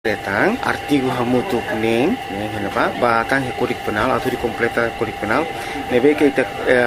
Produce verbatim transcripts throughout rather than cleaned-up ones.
Tentang artigo hamutuk neng, neng kenapa? Batang Código Penal atau dikompleta Código Penal. Nebe kita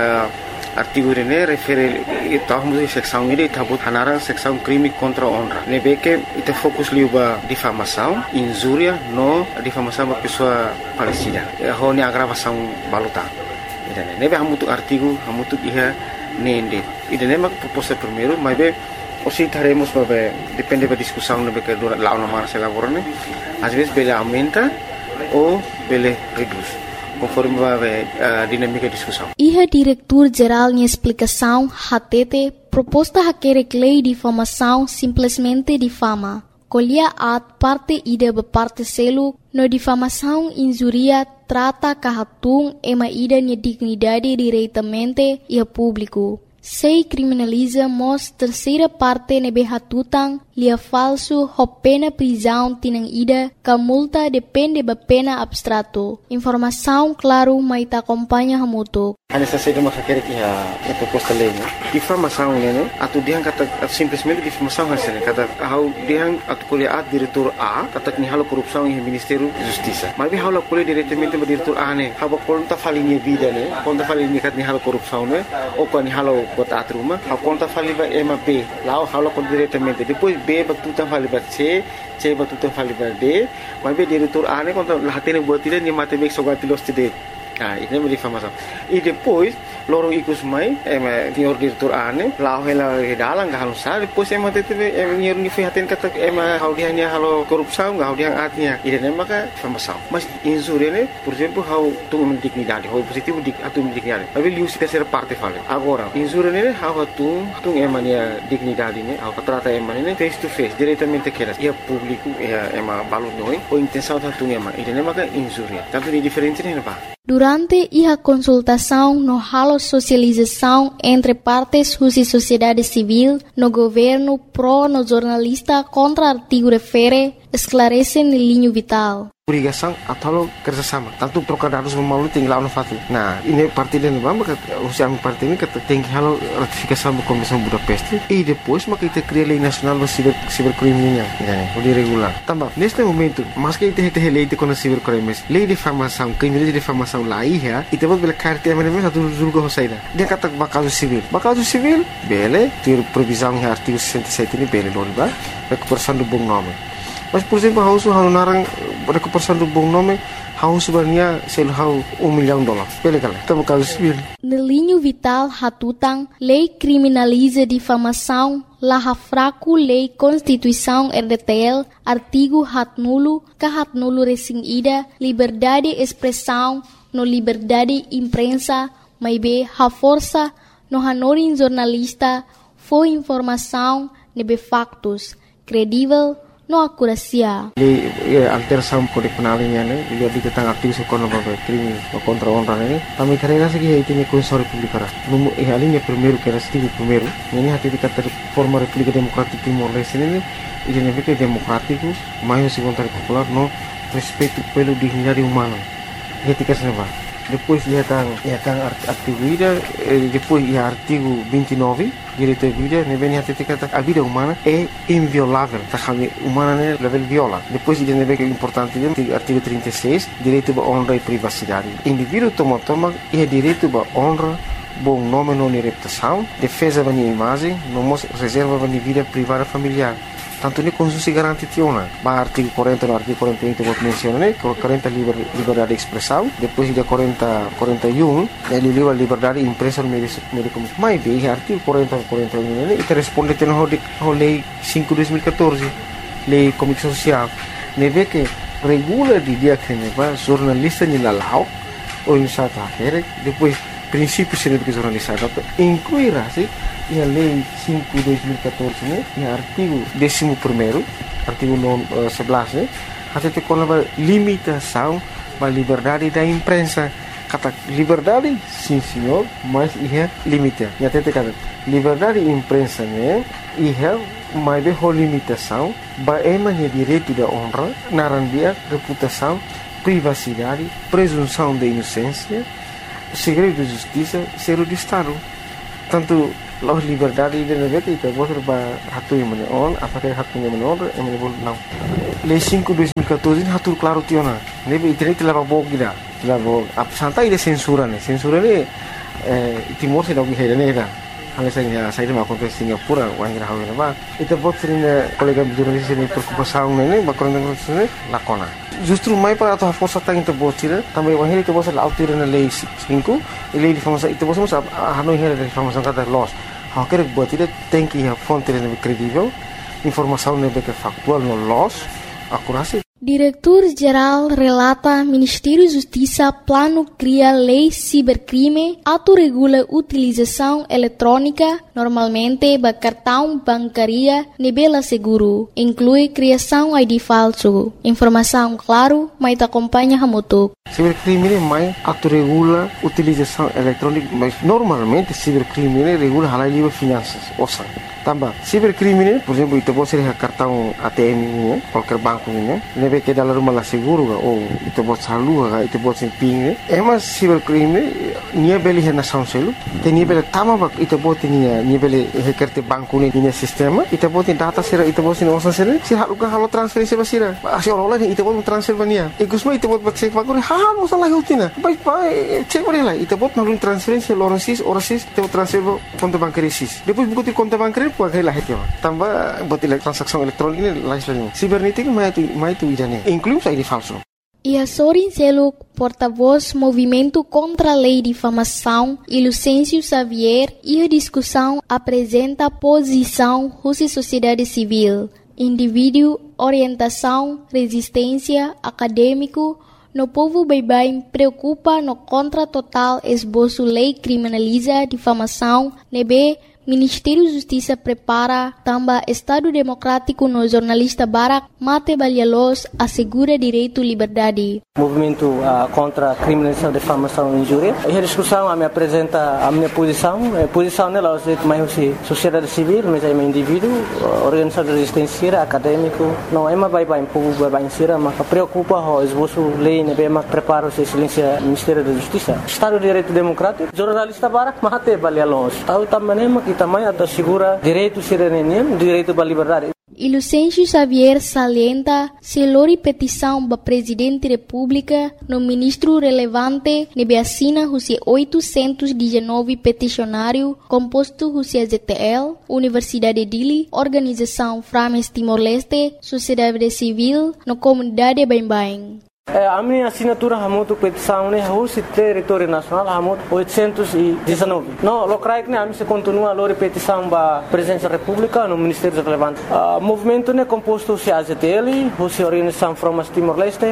artigo ini refere tahu mesti seksão ini tabut hanara seksão crime contra honra. Nebe que kita fokus liuba difamação, injúria, no difamação da pessoa falecida. Ho ni agravação baluta. Ida nebe hamutuk artigo hamutuk iha nende. Ida nebe proposta primeiro, mas be ou se estaremos para depende da discussão no que dura lá na marcha laborane, às vezes ele aumenta ou ele reduz, conforme vai a dinâmica da discussão. Iha diretor-geral de explicação H T T proposta haquere lei de difamação simplesmente difama. Colhia at parte ida be parte selo no difamação injuria trata kahatung ema ida ni dignidade diretamente ia público. Sei criminaliza mos terceira parte nebe hatutang lia falso ho pena prisão tinang ida ka multa depende ba pena abstrato. Informação claro mai ta acompanha hamutuk. Ana sa sede makakere ki ha a proposta lei, né? Difamação, né? Atu dihan kata simplesmente difamação hasil kata hau dihan atu kuliah at diretor A kata ni halo korupsão em Ministério da Justiça. Mas bi hau la kuliah diretamente ba diretor A né? Hau konta falinha vida, né? Konta falinha kat ni halo korupsão, né? Ou kan ni halo bota atruma, hau konta faliba E ma B. Lá hau la konta diretamente. Depois B ba tutan faliba C, C ba tutan faliba D. Mas bi diretor A né konta lahatene buat tidak ni mate bek sogati los tidak. Ah, ini é difamação. E depois, loro ikus mai, é senhor diretor ane, lá ela dalang gak halus sah, depois é mate teve é senhor ni fihaten kata é ma hau dia nya halo korupsão, gak hau dia atnya. Ide nem maka difamação. Mas injúria né, por exemplo, hau tu dignidade, hau positivo dik atu dignidade. Mas ele usa terceira parte fala. Agora, injúria né, hau tu tu é mania dignidade né, hau trata é mania face to face, diretamente queras. E público é é ma balu noi, ou intenção tu é ma. Ide nem maka injúria. Tanto de diferente né, ba. Durante a consultação no halo socialização entre partes e sociedade civil, no governo pro no jornalista contra artigo refere, esclarece no linho vital. Obrigação atau kerjasama. Tanto trocar dados memalu tinggal no fati. Nah, ini parti dan bamba usia parti ini kata tinggi halo ratifikasi da Convenção Budapest e depois maka kita cria lei nacional do ciber cibercriminal, né? O regular. Também neste momento, mas que kita tem lei de contra cibercrimes, lei de difamação, crime de difamação lá ia, e temos bela carta é mesmo satu julgo hosaida. Dia kata bakal civil. Bakal civil, bele, ter provisão em artigo sessenta e sete ini bele non ba? Recuperação do bom nome. Mas, por exemplo, hau su hau narang recuperação do bom nome, hau sebenarnya sel hau um milhão de dólares. Pele kala, tamo caso civil. No linho vital hatutang, lei criminaliza difamação, laha fraco lei Constituição R D T L, artigo hat nulo, ka hat nulo resing ida, liberdade expressão, no liberdade imprensa, mai be ha força, no hanorin jornalista, foi informação, nebe factos, credível, no akurasia. Di ya, alteração Código Penal ini ane, dia di tentang aktivis ekonomi crime contra honra ini. Kami karena segi itu ni Constituição Republicana. Numu eh alinha primeiro que era artigo primeiro. Ini hati di kata forma República Democrática Timor-Leste ini, ini negara democrático, mais segundo popular no respeito pelo dignidade humana. Ketika senapa. Depois dia tang ya tang artigo ida, depois ya artigo vinte e nove, direito à vida, ne vem até kata a vida humana é inviolável, tá kami humana né level viola. Depois dia ne vem que é importante dia artigo trinta e seis, direito à honra e privacidade. Indivíduo toma toma é direito à honra, bom nome não reputação, defesa da minha imagem, não reserva da minha vida privada familiar. Tanto ni konstitusi garanti tiona. Ba artigo quarenta no artigo quarenta e um que eu mencionei, quarenta liber, liberdade de expressão, depois de quarenta, quarenta e um, ele livre liberdade de imprensa no meio de comunicação. Mas bem, artigo quarenta, quarenta e um, ele responde à lei cinco de dois mil e catorze, lei de comunicação social. Ne vê que regula de dia que ne va jornalista ni lalau, ou em sata akhir, depois princípios sempre que jornalista incluirá-se e a lei cinco de dois mil e catorze né, e artigo décimo primeiro, artigo sebelas né, até te com a limitação da liberdade da imprensa. Kata liberdade, sim senhor, mas é limite. E até te kata liberdade de imprensa né, e é mais de limitação, ba emane direito da honra, narandia, reputação, privacidade, presunção de inocência, segredo de justiça, zero de Estado. Tanto Los liberdade de nevete ita bos ba hatu yang mane on apa que hatu yang mane on e mane bol não. Lei cinco de dois mil e quatorze hatu claro tiona. Nebe internet la ba bog gida. La bog ap santa ide censura ne. Censura ne eh Timor se dog hede ne da. Hal saya saya ma kontes Singapura wang ra hawe ba. Ita bot sering kolega jurnalis ini preocupação ne ba kono ne lakona. Justru mai para atau força tang itu bos tira também wang itu bos la autir na lei cinco e lei de famosa itu bos mas hanoi hera de famosa kata los. Há que buat tidak tem que a fonte lebih kredibel, informação lebih factual no los, akurasi. Diretor-Geral relata Ministério Justiça plano cria lei cibercrime, autorregula utilização eletrônica, normalmente ba cartão bancaria nebela seguro, inclui criação I D falso. Informação claro, mas acompanha hamutuk. Cibercrime mais autorregula utilização eletrônica, mas normalmente cibercrime regula halal livre finanças, osa. Tambah, cibercrime, por exemplo, itu bos ser cartão A T M ini, qualquer banco ini, nebe que dalam rumah la seguro ga, ou itu bos salu ga, itu bos emping, emas cibercrime, nia beli hena sound selu, te nia beli tama bak, itu bos nia nia beli hekerte banco ini nia sistema, itu bos data sera, itu bos ini osa sera, si halu ga halu transferensi basira, asi orang lain itu bos transfer bania, ikusma itu bos bak cek bakuri, ha bos lah hutina, baik baik cek beri lah, itu bos nalun transferensi loransis, orasis, itu transfer konto bancario sis, depois buku konto bancario pakai lah itu, tambah buat transaksi elektronik ini lain lagi. Cibernética mais tu mais tu idane, inclui I D falso. E Sorin Seluk, porta-voz Movimento contra a Lei de Difamação, e Lucêncio Xavier, e a discussão apresenta posição Rússia Sociedade Civil, indivíduo, orientação, resistência, acadêmico. No povo baibai preocupa no contra total esboço lei criminaliza difamação, nebe Ministério Justiça prepara também Estado Democrático no jornalista Barak Mate Balhalos assegura direito e liberdade. Movimento uh, contra a criminalização, difamação e injúria. E a discussão a me apresenta a minha posição. A posição nela é mais sociedade civil, mas é um indivíduo, organização de resistência, acadêmico. Não é uma baibai, povo baibai sira, mas preocupa o esboço lei, né, mas prepara o excelência Ministério da Justiça. Estado de Direito Democrático, jornalista Barak Mate Balhalos. Tahu também que também assegura direito cidadania, direito à liberdade. E Lucêncio Xavier salienta se lori petição para Presidente da República no ministro relevante nebe assina os oitocentos e dezenove peticionário composto os Z T L, Universidade de Dili, Organização Frames Timor-Leste, Sociedade Civil, no comunidade Bain-Bain. É, a minha assinatura é muito petição, né? O território nacional é muito oitocentos e dezenove. Não, o creio que a minha continua a petição para a presidência da República no Ministério relevante. O movimento é composto de A Z T L, a Organização Frames Timor-Leste,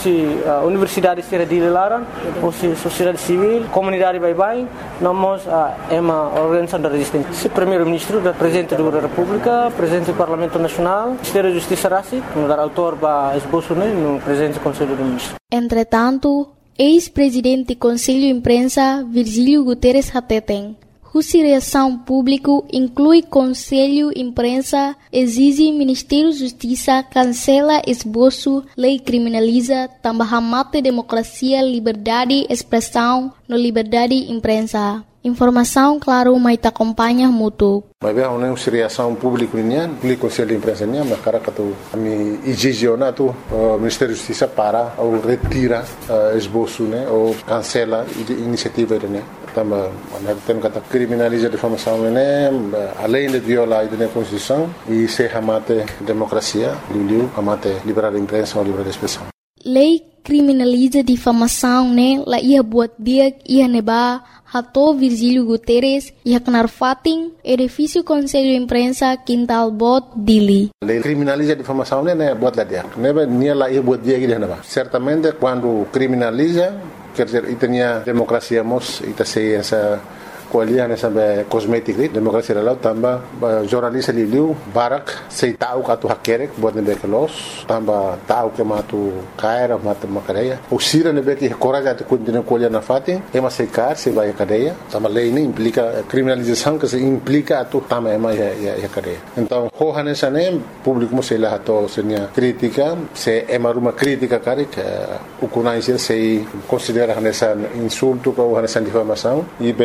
a Universidade de Dili Laran, a Sociedade Civil, Comunidade Baibai, nós é uma organização de resistência. O primeiro-ministro, o presidente da República, o presidente do Parlamento Nacional, o Ministério da Justiça Rassi, o autor para esboço no presidente do Conselho do Entretanto, ex-presidente do Conselho de Imprensa, Virgílio Guterres Hateten, cuja reação pública inclui Conselho de Imprensa, exige Ministério da Justiça cancela esboço, lei criminaliza, também mata democracia, liberdade, expressão, no liberdade de imprensa. Informação, claro, mas te acompanha muito. Mas bem, uma reação pública nian, pelo Conselho de Imprensa nian, mas cara que tu, a mim exigionar tu, o Ministério da Justiça para ou retira esboço, né, ou cancela a iniciativa né. Também, nós temos que criminalizar a difamação né, além de violar a Constituição e se amate democracia, liu amate liberdade de imprensa ou liberdade de expressão. Lei criminaliza difamação, né? La ia buat dia ia neba hato Virgílio Guterres ia kenar fating edifício Conselho de Imprensa Quintal Bot Dili. Lei criminaliza difamação, né? Buat lá dia. Neba nia la ia buat dia que neba. Certamente quando criminaliza, quer dizer, e tinha democracia mos, e tá sei essa coalian essa cosmética democracia lá também jornalista liu Barak sei tahu katu hakerek buat nebe kelos tambah tahu que matu caira matu macareia o sira nebe que coragem de continuar coalian na fatin é mas sei car se vai a cadeia também lei nem implica criminalização que se implica tu também é mais a cadeia então hohan essa nem público sei lá to senia crítica se é uma crítica cara que o conhece se considera essa insulto ou essa difamação e bele usa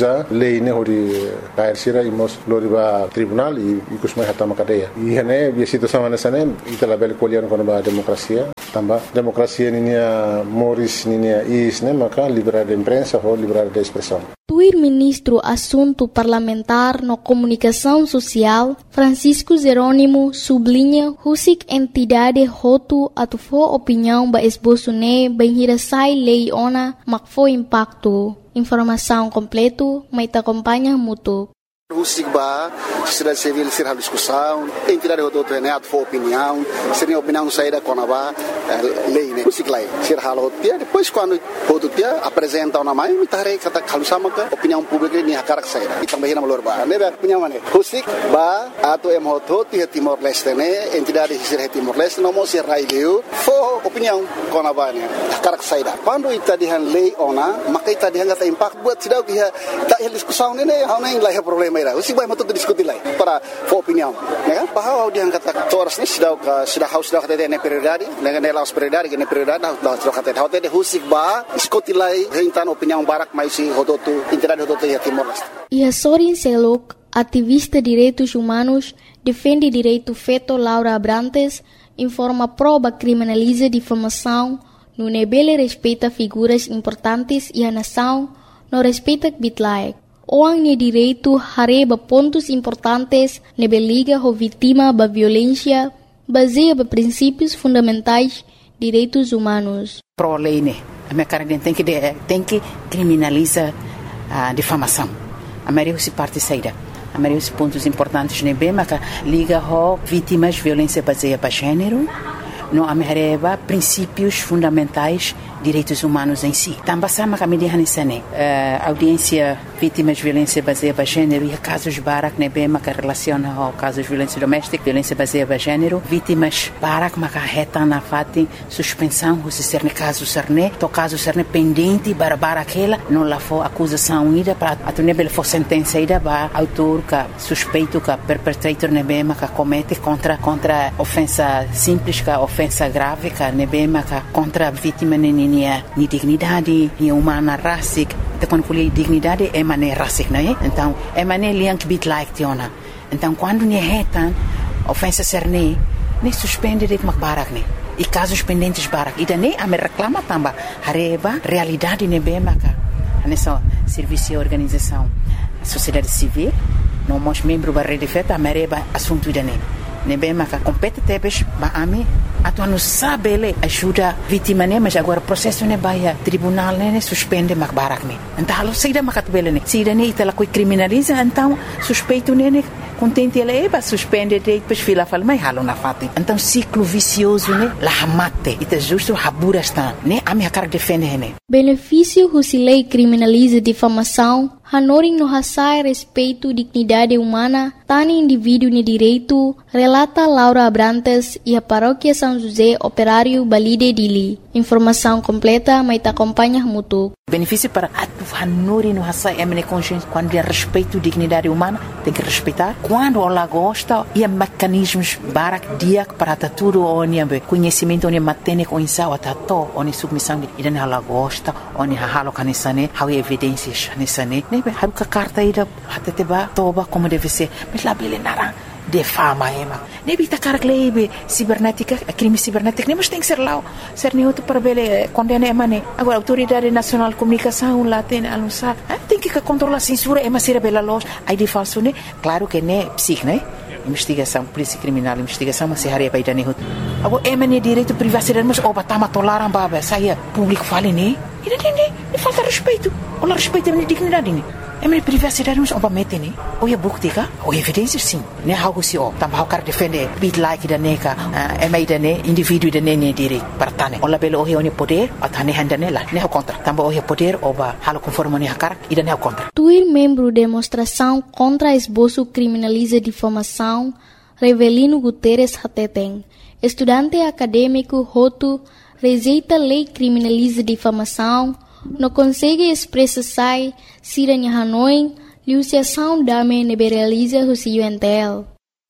usa lei ne hori kair sira imos lori ba tribunal e ikus mai hatama cadeia e hene bi situação nessa ne itala bel colher com a democracia tamba democracia ninia moris ninia is ne maka liberdade de imprensa ou liberdade de expressão. Tuir ministro Assunto Parlamentar no Comunicação Social, Francisco Jerônimo, sublinha husik entidade hotu atufo opinião ba esboço ne banhirasai lei ona makfo impacto. Informação completo, mai te acompanha mutu. Husik ba, sociedade civil ser a discussão, entidade hotu ne atufo opinião, seria opinião saída com a ba lei ne husik lai ser halo tia depois quando hotu tia apresenta uma mai mitare kata kalusama ka opinião pública ni hakarak saída e também na valor ba ne opinião ne husik ba atu em hotu tia Timor Leste ne entidade ser Timor Leste não mo ser raileu fo opinião com a ba ne hakarak saída quando ita dihan lei ona maka ita dihan kata impact buat sidau que ta discussão ne ne hau nem lai problema ira husik ba matu diskuti lai para fo opinião ne ba hau dihan kata toras ne sidau ka sidau haus sidau kata ne prioridade ne laos prioridade que ne prioridade da sidau kata hau te husik ba diskuti lai rentan opinião barak mai si hototu entidade hototu ya Timor Leste. E a Sorin Selok, ativista de direitos humanos, defende direito feto Laura Abrantes, informa proba criminaliza difamação, no nebele respeita figuras importantes e a nação não respeita bitlaek. Oang ni direito hareba pontos importantes nebeliga ho vítima ba violência, baseia ba princípios fundamentais direitos humanos. Pro lei né, a minha cara tem que tem que criminaliza a difamação. A maioria se parte saída. A maioria dos pontos importantes né bem, mas liga ho vítimas de violência baseada para gênero, não a maioria princípios fundamentais direitos humanos em si. Também sama kami di hanisane audiência vítimas de violência baseada para gênero e casos barak ne bem que relaciona ao casos de violência doméstica, violência baseada para gênero, vítimas barak maka reta na fati suspensão se ser ne caso serne, to caso serne pendente para aquela não lá for acusação ida para atune bel for sentença ida ba autor ka suspeito ka perpetrator ne bem que comete contra contra ofensa simples ka ofensa grave ka ne bem que contra vítima ne ni dignidade, ni humana rasik, te quando colhe dignidade é mané rasik, não é? Então, é mané liank bit like tiona. Então, quando ni retan ofensa serne, ni suspende de makbarak ne. E casos pendentes barak. E daí a me reclama tamba hareba realidade ne bema ka. Nessa serviço e organização, sociedade civil, não mos membro da rede feta, a mereba assunto daí. Ne bema ka compete tebes ba ami atu não sabe ele ajuda vítima né mas agora processo né baia tribunal né suspende makbarak né então halo saída makat bele né saída né itala coi criminaliza então suspeito né contente ele é suspende depois fila fala mas halo na fati então ciclo vicioso né la mate ita justo habura está né a minha cara defende né benefício se lei criminaliza difamação hanoring no hasai respeito dignidade humana tani indivíduo ne direito relata Laura Abrantes e a paróquia São José Operário Balide Dili. Informação completa, mas te acompanha mutu. Benefício para a hanuri no hasai é minha consciência quando é respeito dignidade humana tem que respeitar quando ela gosta e mecanismos barak dia para tudo onde conhecimento onde matene com insau atato onde submissão e dan ela gosta onde halo kanisane how evidências nisane ne haruka carta ida hateteba toba como deve ser mas lá bele nara defama ema ne bita carglebe cibernética crime cibernético nem mas tem que ser lá ser nem outro para bele condena ema ne agora autoridade nacional de comunicação lá tem anunciar tem que controlar a censura ema ser bela loja aí de falso ne claro que ne psic né investigação polícia criminal investigação mas se haria para ir ne agora ema ne direito privacidade mas oba tama tolaram baba saia público fale ne e ne ne falta respeito ou respeito a minha dignidade ne é minha privacidade mas oba mete ne ou é buktika ou evidências sim ne algo se o também o cara defende bit like da neka é mais da ne indivíduo da ne ne direito para tane ou la belo o he poder a tane handane lá ne o contra também o he poder oba halo conforme ne cara e da ne o contra tuir membro demonstração contra esboço criminaliza difamação Revelino Guterres Hateteng estudante acadêmico Hotu rejeita lei criminaliza difamação não consegue expressar sai siranya Hanoi liusiação dame neberaliza o C U N T L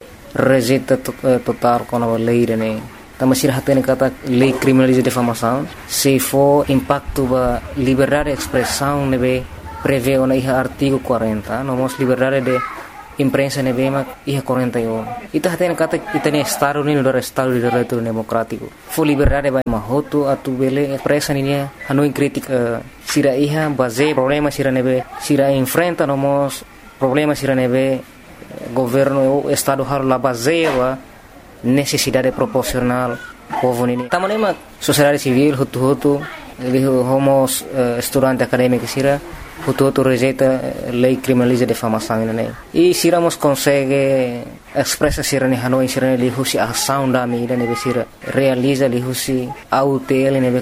rejeita total com a lei né também se hatene kata lei criminaliza difamação se for impacto ba liberdade de expressão nebe prevê na iha artigo quarenta, nomos liberdade de imprensa nebema iha quarenta e um. Ita hatena kata itani estado ni do estado de direito democrático. Fo liberdade ba mahoto atu bele presa ni hanu crítica sira iha base problema sira nebe sira enfrenta nomos problema sira nebe governo estado har la base wa necessidade proporcional povo ni. Tamanema sociedade civil hutu hutu ele homos uh, estudante acadêmico sira hutu hutu rejeita lei criminaliza difamação né e siramos consegue expressa sira ni hanoi sira ni husi ação da mídia ne sira realiza li husi autel ne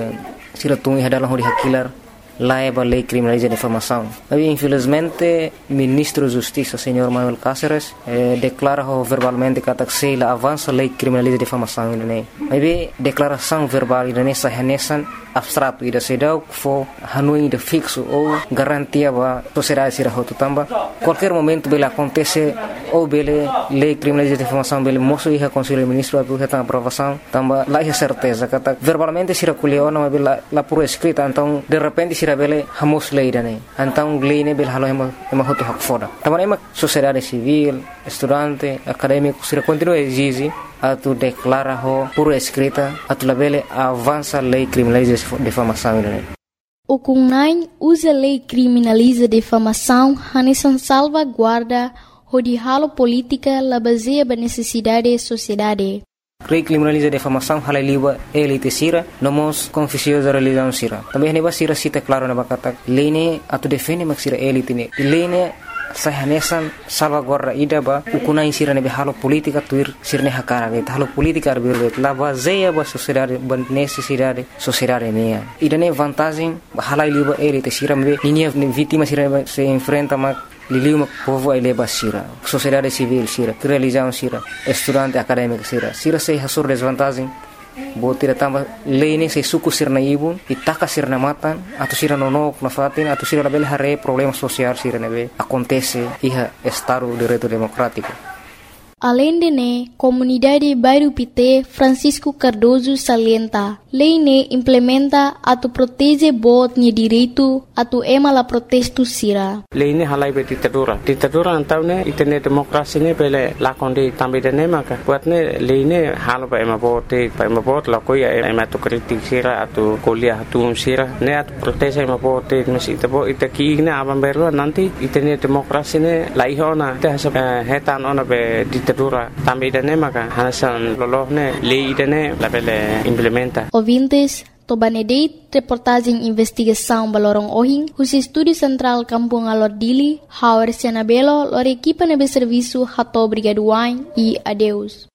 sira tungi hadalah hori hakilar laiba lei criminaliza difamação. Mas infelizmente ministro de Justiça senhor Manuel Cáceres eh, declara verbalmente que se la avança lei criminaliza difamação né. Mas declaração verbal ne sahanesan abstrato ida sedau fo hanui de fixo ou garantia ba sociedade sira hotu tamba qualquer momento bela acontece ou bele lei criminaliza difamação bele moço iha conselho ministro abu heta aprovação tamba lá é certeza kata verbalmente sira kuliona mas bela la por escrita então de repente sira bele hamos lei dane então lei ne bele halo ema ema hotu hak foda tamba ema sociedade civil estudante acadêmico sira continua exige atu declara ho por escrita atu labele avança lei criminaliza difamação né. O Kunai usa lei criminaliza difamação hanesan salvaguarda hodi halo política la baseia ba necessidade sociedade. Lei criminaliza difamação halaliwa elite sira nomos confusiosa religião sira. Também neba sira cita claro na bakata lei ne atu defende mak sira elite ne. Lei ne sahanesan salvaguarda ida ba ukuna insira nebe halo politika tuir sirne hakara be halo politika arbir la baseia ba sociedade ba necessidade sociedade mea ida ne vantagem hala liba elite sira me ninia vítima sira se enfrenta ma liliu povo ai leba sira sociedade civil sira religião sira estudante acadêmico sira sira se hasur desvantagem botira tamba lei se suku sirna ibun itaka sirna matan atau sira nonok na fatin atau sira label hare problema sosial sira nebe acontece iha estado de direito democrático. Além de ne, comunidade Bairro Pité Francisco Cardoso salienta, lei ne implementa atu protege bot ni direito atu ema la protesto sira. Lei ne halai be ditadura. Ditadura antau ne itene demokrasi ne bele lakondi tambi de ne maka. Buat ne lei ne halo ba ema bot pa ema bot la koya ema tu kritik sira atu kuliah atu sira ne atu protege ema bot mesi tabo itaki ne abang beru nanti itene demokrasi ne laihona te hetan ona be ditadura tambi de ne maka hanasan lolohne lei de ne la bele implementa. Ouvintes, Tobanedeit, reportagem investigação balorong ohing, os estúdio central Kampung Alordili, Hauer Sianabelo, lor equipa nebe serviço Hato Brigaduain e adeus.